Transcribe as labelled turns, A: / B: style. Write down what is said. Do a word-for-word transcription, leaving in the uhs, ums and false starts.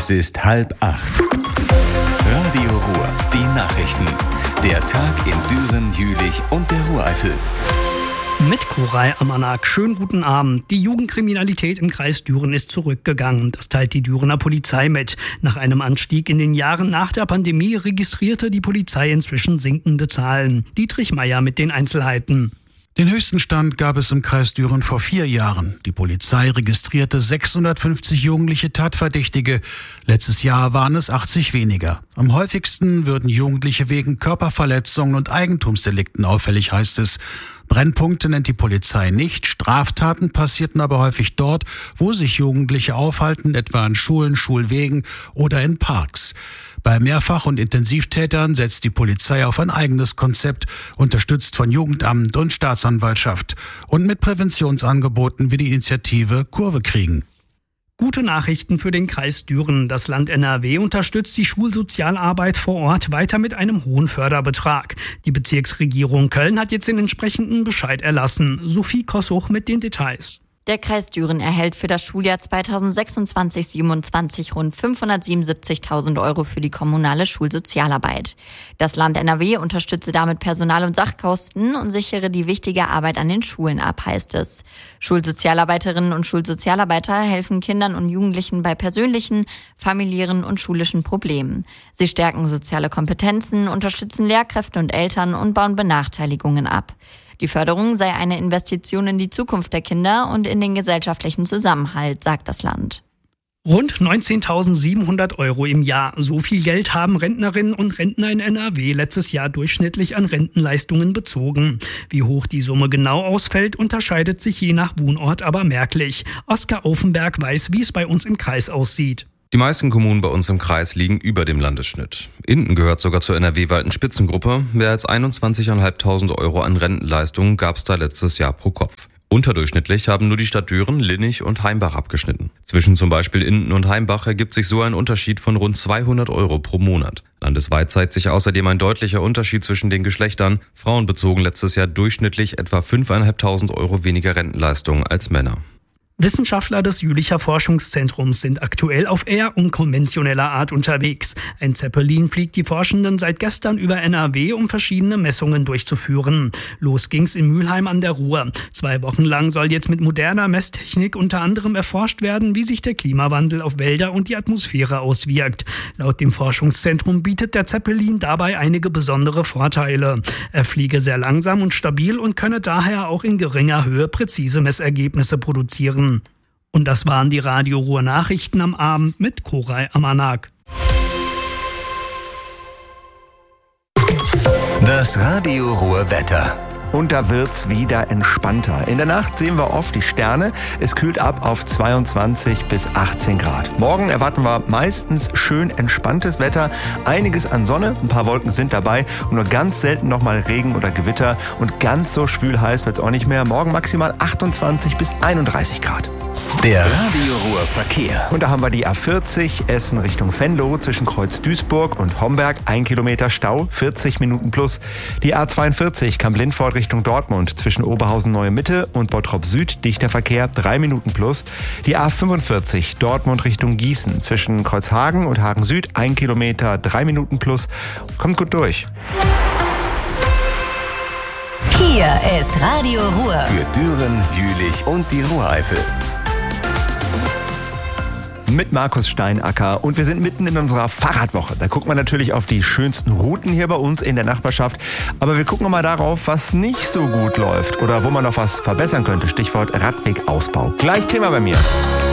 A: Es ist halb acht. Radio Ruhr, die Nachrichten. Der Tag in Düren, Jülich und der Ruhreifel.
B: Mit Koray Amanak. Schönen guten Abend. Die Jugendkriminalität im Kreis Düren ist zurückgegangen. Das teilt die Dürener Polizei mit. Nach einem Anstieg in den Jahren nach der Pandemie registrierte die Polizei inzwischen sinkende Zahlen. Dietrich Meyer mit den Einzelheiten.
C: Den höchsten Stand gab es im Kreis Düren vor vier Jahren. Die Polizei registrierte sechshundertfünfzig jugendliche Tatverdächtige. Letztes Jahr waren es achtzig weniger. Am häufigsten würden Jugendliche wegen Körperverletzungen und Eigentumsdelikten auffällig, heißt es. Brennpunkte nennt die Polizei nicht. Straftaten passierten aber häufig dort, wo sich Jugendliche aufhalten, etwa an Schulen, Schulwegen oder in Parks. Bei Mehrfach- und Intensivtätern setzt die Polizei auf ein eigenes Konzept, unterstützt von Jugendamt und Staatsanwaltschaft und mit Präventionsangeboten wie die Initiative Kurve kriegen.
B: Gute Nachrichten für den Kreis Düren. Das Land N R W unterstützt die Schulsozialarbeit vor Ort weiter mit einem hohen Förderbetrag. Die Bezirksregierung Köln hat jetzt den entsprechenden Bescheid erlassen. Sophie Kossuch mit den Details.
D: Der Kreis Düren erhält für das Schuljahr zweitausendsechsundzwanzig siebenundzwanzig rund fünfhundertsiebenundsiebzigtausend Euro für die kommunale Schulsozialarbeit. Das Land N R W unterstütze damit Personal- und Sachkosten und sichere die wichtige Arbeit an den Schulen ab, heißt es. Schulsozialarbeiterinnen und Schulsozialarbeiter helfen Kindern und Jugendlichen bei persönlichen, familiären und schulischen Problemen. Sie stärken soziale Kompetenzen, unterstützen Lehrkräfte und Eltern und bauen Benachteiligungen ab. Die Förderung sei eine Investition in die Zukunft der Kinder und in den gesellschaftlichen Zusammenhalt, sagt das Land.
B: Rund neunzehntausendsiebenhundert Euro im Jahr. So viel Geld haben Rentnerinnen und Rentner in N R W letztes Jahr durchschnittlich an Rentenleistungen bezogen. Wie hoch die Summe genau ausfällt, unterscheidet sich je nach Wohnort aber merklich. Oskar Aufenberg weiß, wie es bei uns im Kreis aussieht.
E: Die meisten Kommunen bei uns im Kreis liegen über dem Landesschnitt. Inden gehört sogar zur N R W-weiten Spitzengruppe. Mehr als einundzwanzigtausendfünfhundert Euro an Rentenleistungen gab es da letztes Jahr pro Kopf. Unterdurchschnittlich haben nur die Stadt Düren, Linnich und Heimbach abgeschnitten. Zwischen zum Beispiel Inden und Heimbach ergibt sich so ein Unterschied von rund zweihundert Euro pro Monat. Landesweit zeigt sich außerdem ein deutlicher Unterschied zwischen den Geschlechtern. Frauen bezogen letztes Jahr durchschnittlich etwa fünftausendfünfhundert Euro weniger Rentenleistungen als Männer.
B: Wissenschaftler des Jülicher Forschungszentrums sind aktuell auf eher unkonventioneller Art unterwegs. Ein Zeppelin fliegt die Forschenden seit gestern über N R W, um verschiedene Messungen durchzuführen. Los ging's in Mülheim an der Ruhr. Zwei Wochen lang soll jetzt mit moderner Messtechnik unter anderem erforscht werden, wie sich der Klimawandel auf Wälder und die Atmosphäre auswirkt. Laut dem Forschungszentrum bietet der Zeppelin dabei einige besondere Vorteile. Er fliege sehr langsam und stabil und könne daher auch in geringer Höhe präzise Messergebnisse produzieren. Und das waren die Radio Ruhr Nachrichten am Abend mit Koray Amanak.
A: Das Radio Ruhr Wetter.
F: Und da wird's wieder entspannter. In der Nacht sehen wir oft die Sterne. Es kühlt ab auf zweiundzwanzig bis achtzehn Grad. Morgen erwarten wir meistens schön entspanntes Wetter. Einiges an Sonne, ein paar Wolken sind dabei und nur ganz selten nochmal Regen oder Gewitter. Und ganz so schwül heiß wird's auch nicht mehr. Morgen maximal achtundzwanzig bis einunddreißig Grad.
A: Der Radio Ruhr Verkehr.
F: Und da haben wir die A vierzig, Essen Richtung Venlo, zwischen Kreuz Duisburg und Homberg, ein Kilometer Stau, vierzig Minuten plus. Die A zweiundvierzig, Kamp-Lindfort Richtung Dortmund, zwischen Oberhausen Neue Mitte und Bottrop Süd, dichter Verkehr, drei Minuten plus. Die A fünfundvierzig, Dortmund Richtung Gießen, zwischen Kreuzhagen und Hagen Süd, ein Kilometer, drei Minuten plus. Kommt gut durch.
G: Hier ist Radio Ruhr.
A: Für Düren, Jülich und die Ruhreifel.
F: Mit Markus Steinacker und wir sind mitten in unserer Fahrradwoche. Da gucken wir natürlich auf die schönsten Routen hier bei uns in der Nachbarschaft. Aber wir gucken mal darauf, was nicht so gut läuft oder wo man noch was verbessern könnte. Stichwort Radwegausbau. Gleich Thema bei mir.